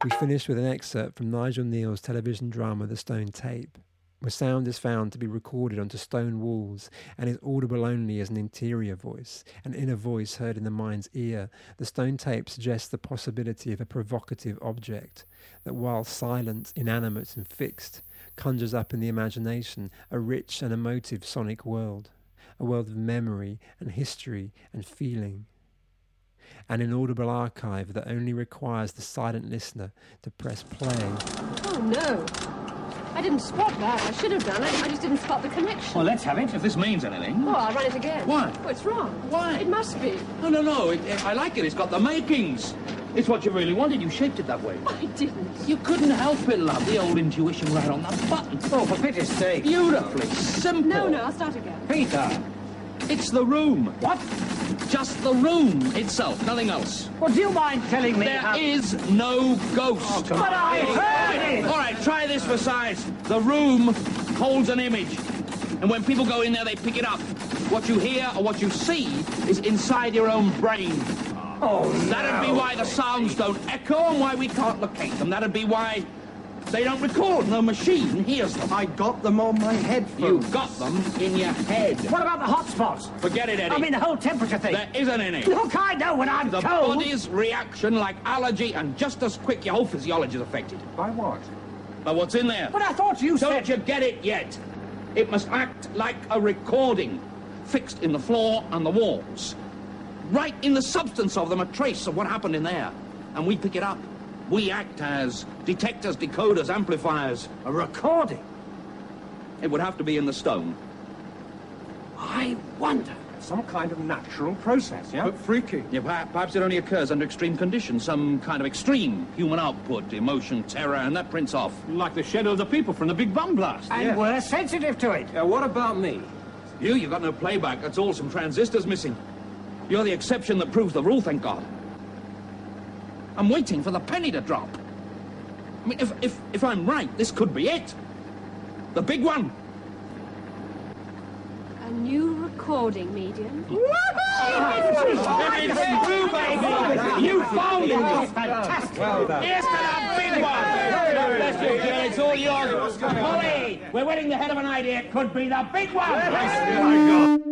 We finish with an excerpt from Nigel Neal's television drama The Stone Tape, where sound is found to be recorded onto stone walls and is audible only as an interior voice, an inner voice heard in the mind's ear. The stone tape suggests the possibility of a provocative object that, while silent, inanimate and fixed, conjures up in the imagination a rich and emotive sonic world, a world of memory and history and feeling. An inaudible archive that only requires the silent listener to press play. Oh no! I didn't spot that. I should have done it. I just didn't spot the connection. Well, let's have it, if this means anything. Oh, I'll run it again. Why? Oh, it's wrong. Why? It must be. No. I like it. It's got the makings. It's what you really wanted. You shaped it that way. I didn't. You couldn't help it, love. The old intuition right on that button. Oh, for pity's sake. Beautifully simple. No, I'll start again. Peter! It's the room. What? Just the room itself, nothing else. Well, do you mind telling me There is no ghost. But I heard it! All right, try this for size. The room holds an image. And when people go in there, they pick it up. What you hear or what you see is inside your own brain. Oh, That'd be why the sounds don't echo and why we can't locate them. That'd be why they don't record. No machine hears them. I got them on my headphones. You got them in your head. What about the hot spots? Forget it, Eddie. I mean, the whole temperature thing. There isn't any. Look, I know when I'm The cold. body's reaction like allergy, and just as quick, your whole physiology is affected. By what? By what's in there. But I thought you Don't said... you get it yet? It must act like a recording, fixed in the floor and the walls. Right in the substance of them, a trace of what happened in there. And we pick it up. We act as detectors, decoders, amplifiers. A recording? It would have to be in the stone. I wonder. Some kind of natural process, yeah? But freaky. Yeah, perhaps it only occurs under extreme conditions, some kind of extreme human output, emotion, terror, and that prints off. Like the shadow of the people from the Big Bum Blast. And we're sensitive to it. Yeah, what about me? You've got no playback. That's all. Some transistors missing. You're the exception that proves the rule, thank God. I'm waiting for the penny to drop. I mean, if I'm right, this could be it. The big one. A new recording medium. You found it. Fantastic. Well done. Here's to the big one. Bless you, Jill. It's all yours. Molly, we're winning the head of an idea. It could be the big one.